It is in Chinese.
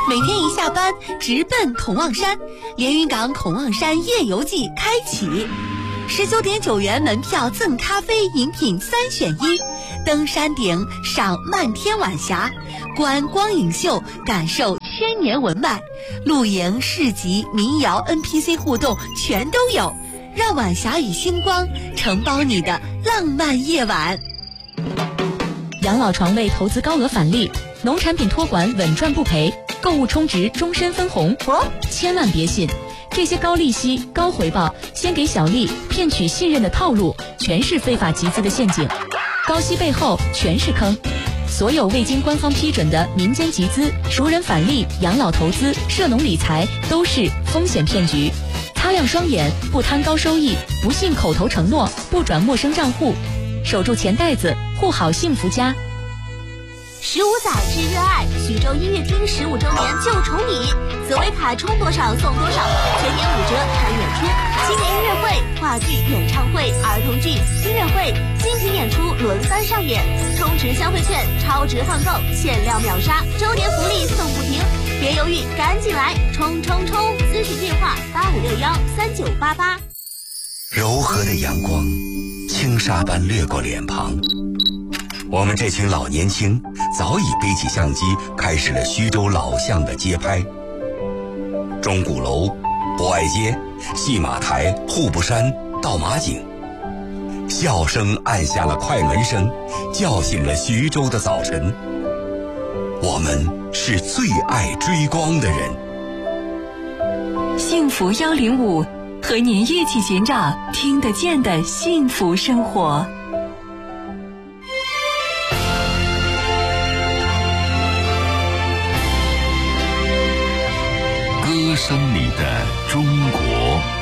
每天一下班直奔孔望山，连云港孔望山夜游季开启，19.9元门票赠咖啡饮品3选1，登山顶赏漫天晚霞，观光影秀感受千年文脉，露营市集民谣 NPC 互动全都有，让晚霞与星光承包你的浪漫夜晚。 养老床位投资高额返利，农产品托管稳赚不赔，购物充值终身分红。千万别信，这些高利息、高回报、先给小利骗取信任的套路，全是非法集资的陷阱。高息背后全是坑。所有未经官方批准的民间集资、熟人返利、养老投资、涉农理财都是风险骗局。擦亮双眼，不贪高收益，不信口头承诺，不转陌生账户，守住钱袋子，护好幸福家。 15载之热爱，徐州音乐厅15周年就宠你，紫薇卡充多少送多少，全年5折看演出，青年音乐会、话剧、演唱会、儿童剧、音乐会、精品演出轮番上演，充值消费券超值换购，限量秒杀，周年福利送不停，别犹豫，赶紧来冲冲冲！咨询电话85613988。 柔和的阳光，轻纱般掠过脸庞。我们这群老年轻早已背起相机，开始了徐州老巷的街拍。钟鼓楼、博爱街、戏马台、户部山、到马井，笑声按下了快门声，叫醒了徐州的早晨。我们是最爱追光的人。 幸福105，和您一起寻找听得见的幸福生活。 歌声里的中国。